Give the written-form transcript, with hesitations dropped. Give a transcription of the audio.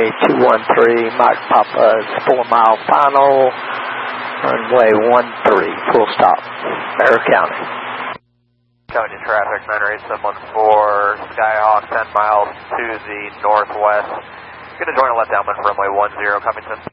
213, Mike Papa's 4-mile final, runway 13, full stop, Bear County. County traffic, Monterey 714, Skyhawk 10 miles to the northwest. Going to join a left downwind for runway 10, Covington.